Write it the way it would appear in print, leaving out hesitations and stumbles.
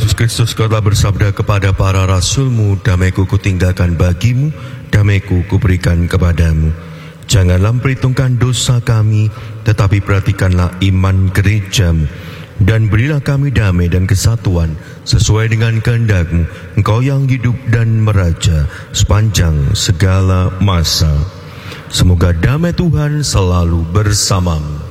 Yesus Kristus, Kau telah bersabda kepada para rasul-Mu, damai-Ku kutinggalkan bagimu, damai-Ku kuberikan kepadamu. Janganlah memperhitungkan dosa kami, tetapi perhatikanlah iman gereja-Mu. Dan berilah kami damai dan kesatuan sesuai dengan kehendak-Mu, Engkau yang hidup dan meraja sepanjang segala masa. Semoga damai Tuhan selalu bersamamu.